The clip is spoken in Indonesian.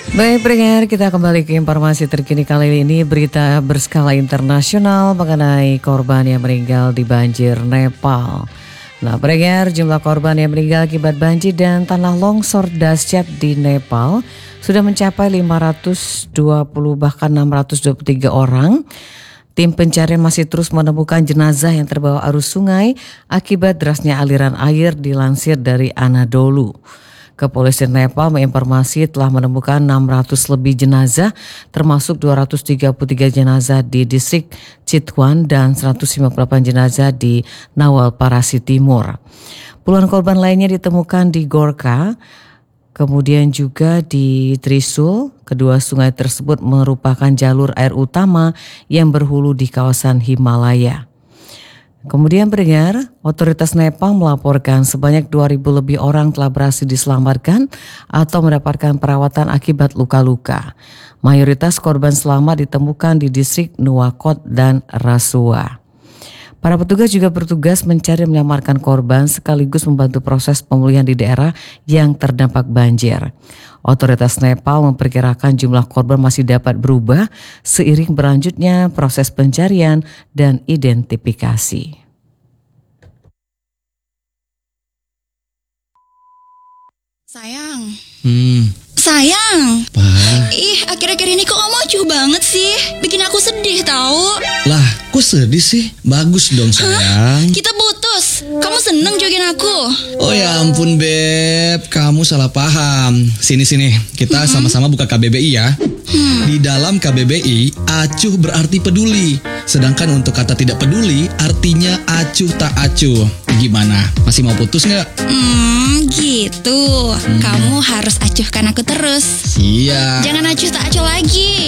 Baik pendengar, kita kembali ke informasi terkini kali ini, berita berskala internasional mengenai korban yang meninggal di banjir Nepal. Nah pendengar, jumlah korban yang meninggal akibat banjir dan tanah longsor dahsyat di Nepal sudah mencapai 520 bahkan 623 orang. Tim pencarian masih terus menemukan jenazah yang terbawa arus sungai akibat derasnya aliran air, dilansir dari Anadolu. Kepolisian Nepal menginformasi telah menemukan 600 lebih jenazah, termasuk 233 jenazah di distrik Chitwan dan 158 jenazah di Nawalparasi Timur. Puluhan korban lainnya ditemukan di Gorkha, kemudian juga di Trisul. Kedua sungai tersebut merupakan jalur air utama yang berhulu di kawasan Himalaya. Kemudian pendengar, otoritas Nepal melaporkan sebanyak 2.000 lebih orang telah berhasil diselamatkan atau mendapatkan perawatan akibat luka-luka. Mayoritas korban selamat ditemukan di distrik Nuwakot dan Rasuwa. Para petugas juga bertugas mencari dan menyelamatkan korban sekaligus membantu proses pemulihan di daerah yang terdampak banjir. Otoritas Nepal memperkirakan jumlah korban masih dapat berubah seiring berlanjutnya proses pencarian dan identifikasi. Sayang. Sayang. Ih, akhir-akhir ini kok kamu acuh banget sih? Bikin aku sedih tahu. Lah, kok sedih sih? Bagus dong sayang. Kita putus. Kamu seneng jogging aku? Oh ya ampun Beb, kamu salah paham. Sini, kita sama-sama buka KBBI ya. Di dalam KBBI, acuh berarti peduli. Sedangkan untuk kata tidak peduli, artinya acuh tak acuh. Gimana? Masih mau putus nggak? Gitu. Kamu harus acuhkan aku terus. Iya. Jangan acuh tak acuh lagi.